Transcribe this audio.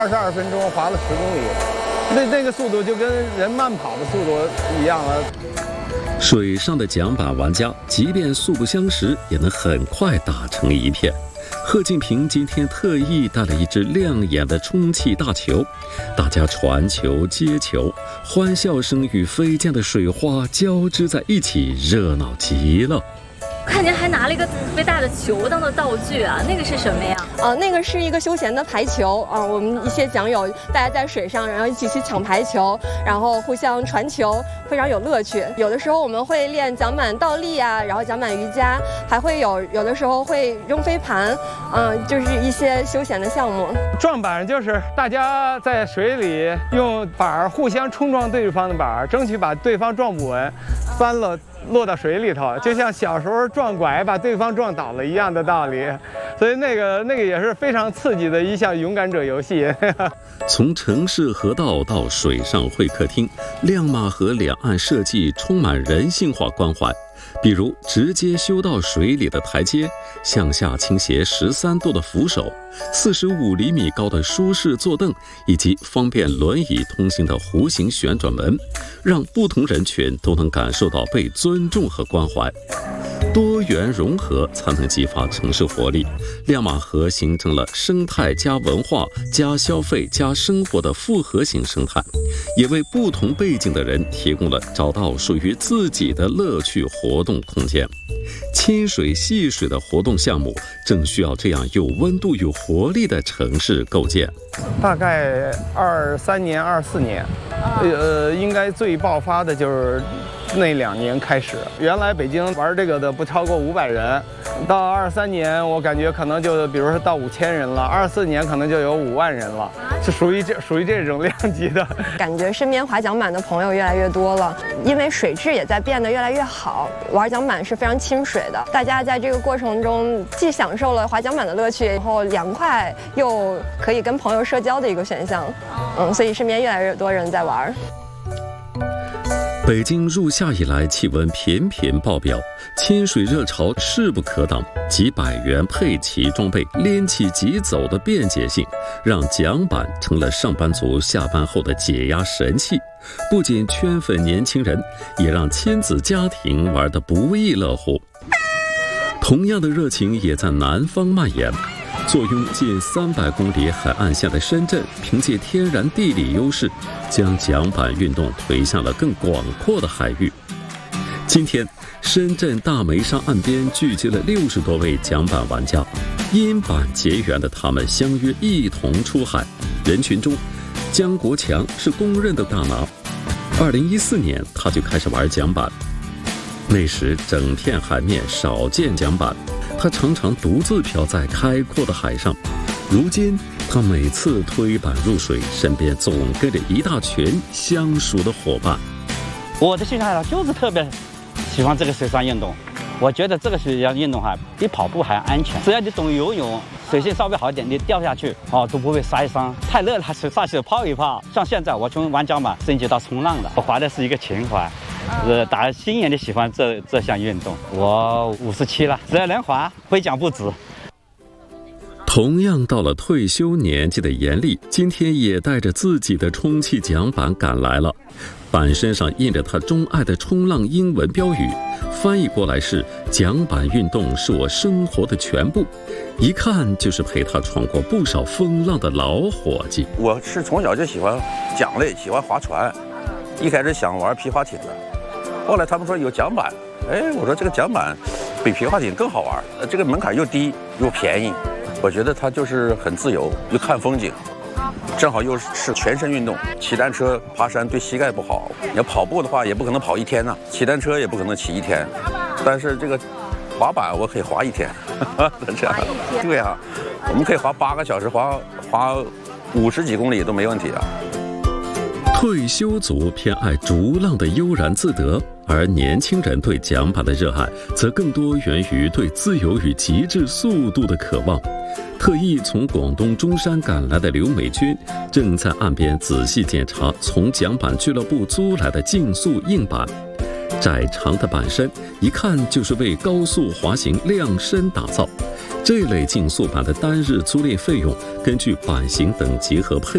22分钟滑了10公里，那个速度就跟人慢跑的速度一样了。 水上的桨板玩家，即便素不相识，也能很快打成一片。贺敬平今天特意带了一只亮眼的充气大球，大家传球接球，欢笑声与飞溅的水花交织在一起，热闹极了。 看您还拿了一个特别大的球当做道具啊，那个是什么呀？ 那个是一个休闲的排球啊，我们一些桨友大家在水上，然后一起去抢排球，然后互相传球，非常有乐趣。有的时候我们会练桨板倒立啊，然后桨板瑜伽，还会有的时候会扔飞盘，就是一些休闲的项目。 撞板就是大家在水里用板互相冲撞对方的板，争取把对方撞不稳，翻了落到水里头，就像小时候撞拐把对方撞倒了一样的道理。所以那个也是非常刺激的一项勇敢者游戏。 从城市河道到水上会客厅，亮马河两岸设计充满人性化关怀。比如直接修到水里的台阶，向下倾斜13度的扶手，45厘米高的舒适坐凳，以及方便轮椅通行的弧形旋转门，让不同人群都能感受到被尊重和关怀。多元融合才能激发城市活力，亮马河形成了生态加文化加消费加生活的复合型生态，也为不同背景的人提供了找到属于自己的乐趣活动空间。亲水戏水的活动项目正需要这样有温度有活力的城市构建。 大概23年24年，应该最爆发的就是那2年开始。原来北京玩这个的不超过500人，到23年我感觉可能就比如说到5000人了，24年可能就有5万人了，是属于这种量级的。 感觉身边滑桨板的朋友越来越多了，因为水质也在变得越来越好，玩桨板是非常亲水的。大家在这个过程中既享受了滑桨板的乐趣，然后凉快又可以跟朋友社交的一个选项。所以身边越来越多人在玩。 北京入夏以来，气温频频爆表，亲水热潮势不可挡。几百元配齐装备，拎起即走的便捷性，让桨板成了上班族下班后的解压神器。不仅圈粉年轻人，也让亲子家庭玩得不亦乐乎。同样的热情也在南方蔓延。坐拥近300公里海岸线的深圳，凭借天然地理优势，将桨板运动推向了更广阔的海域。今天，深圳大梅沙岸边聚集了60多位桨板玩家，因板结缘的他们相约一同出海。人群中，姜国强是公认的大拿。2014年，他就开始玩桨板，那时整片海面少见桨板。他常常独自漂在开阔的海上，如今他每次推板入水，身边总跟着一大群相熟的伙伴。 我的兴趣爱好就是特别喜欢这个水上运动，我觉得这个水上运动比跑步还安全。只要你懂游泳，水性稍微好一点，你掉下去都不会摔伤。太热了，上去泡一泡。像现在我从玩桨板升级到冲浪了，我滑的是一个情怀。打心眼里喜欢这项运动。我57了，只要能滑，会桨不止。 同样到了退休年纪的严厉，今天也带着自己的充气桨板赶来了。板身上印着他钟爱的冲浪英文标语，翻译过来是“桨板运动是我生活的全部”，一看就是陪他闯过不少风浪的老伙计。 我是从小就喜欢桨类，喜欢划船，一开始想玩皮划艇的。后来他们说有桨板，我说这个桨板比皮划艇更好玩，这个门槛又低又便宜，我觉得它就是很自由，又看风景，正好又是全身运动。骑单车、爬山对膝盖不好，你要跑步的话也不可能跑1天呢，骑单车也不可能骑1天，但是这个滑板我可以滑1天，这样对啊，我们可以滑8个小时，滑50几公里都没问题啊。 退休族偏爱逐浪的悠然自得，而年轻人对桨板的热爱则更多源于对自由与极致速度的渴望。特意从广东中山赶来的刘美君，正在岸边仔细检查从桨板俱乐部租来的竞速硬板。窄长的板身，一看就是为高速滑行量身打造。这类竞速板的单日租赁费用，根据板型等级和配